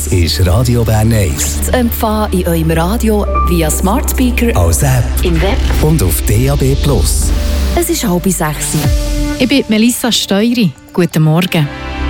ist Radio Bern 1. Zu empfangen in eurem Radio via Smart Speaker, als App im Web und auf DAB+. Es ist 5:30. Ich bin Melissa Steury. Guten Morgen.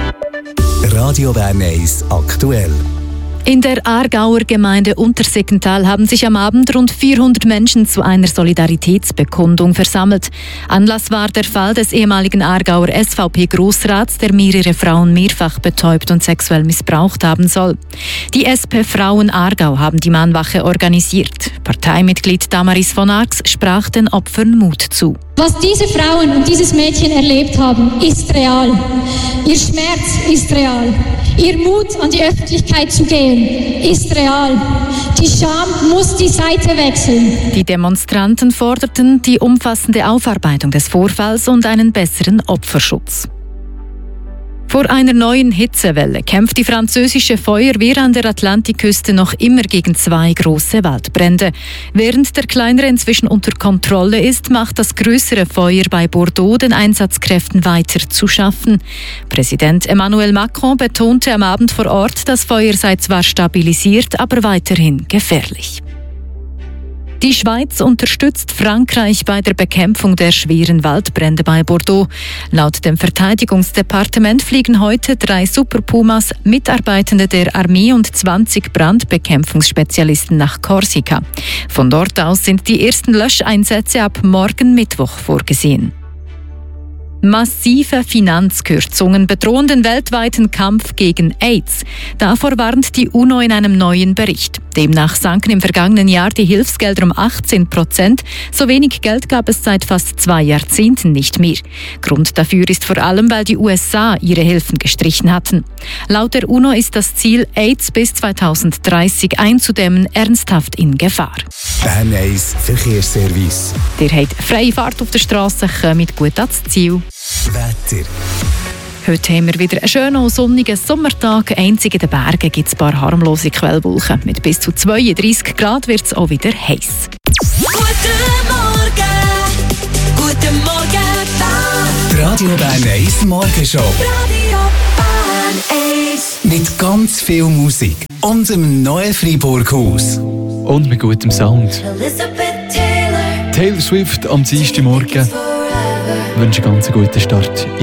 Radio Bern 1 aktuell. In der Aargauer Gemeinde Untersiggenthal haben sich am Abend rund 400 Menschen zu einer Solidaritätsbekundung versammelt. Anlass war der Fall des ehemaligen Aargauer SVP-Grossrats, der mehrere Frauen mehrfach betäubt und sexuell missbraucht haben soll. Die SP Frauen Aargau haben die Mahnwache organisiert. Parteimitglied Damaris von Arx sprach den Opfern Mut zu. Was diese Frauen und dieses Mädchen erlebt haben, ist real. Ihr Schmerz ist real. Ihr Mut, an die Öffentlichkeit zu gehen, ist real. Die Scham muss die Seite wechseln. Die Demonstranten forderten die umfassende Aufarbeitung des Vorfalls und einen besseren Opferschutz. Vor einer neuen Hitzewelle kämpft die französische Feuerwehr an der Atlantikküste noch immer gegen 2 große Waldbrände. Während der kleinere inzwischen unter Kontrolle ist, macht das größere Feuer bei Bordeaux den Einsatzkräften weiter zu schaffen. Präsident Emmanuel Macron betonte am Abend vor Ort, das Feuer sei zwar stabilisiert, aber weiterhin gefährlich. Die Schweiz unterstützt Frankreich bei der Bekämpfung der schweren Waldbrände bei Bordeaux. Laut dem Verteidigungsdepartement fliegen heute 3 Super Pumas, Mitarbeitende der Armee und 20 Brandbekämpfungsspezialisten nach Korsika. Von dort aus sind die ersten Löscheinsätze ab morgen Mittwoch vorgesehen. Massive Finanzkürzungen bedrohen den weltweiten Kampf gegen AIDS. Davor warnt die UNO in einem neuen Bericht. Demnach sanken im vergangenen Jahr die Hilfsgelder um 18%. So wenig Geld gab es seit fast 2 Jahrzehnten nicht mehr. Grund dafür ist vor allem, weil die USA ihre Hilfen gestrichen hatten. Laut der UNO ist das Ziel, AIDS bis 2030 einzudämmen, ernsthaft in Gefahr. Bern 1 Verkehrsservice. Ihr habt freie Fahrt auf der Straße, kommt gut ans Ziel. Wetter. Heute haben wir wieder einen schönen und sonnigen Sommertag. Einzig in den Bergen gibt es ein paar harmlose Quellwolken. Mit bis zu 32 Grad wird es auch wieder heiß. Guten Morgen, Bern. Die Radio Bern 1 Morgenshow. Radio Bern 1. Mit ganz viel Musik und dem neuen Freiburg-Haus. Und mit gutem Sound. Elizabeth Taylor. Taylor Swift am Dienstagmorgen. Ich wünsche einen ganz guten Start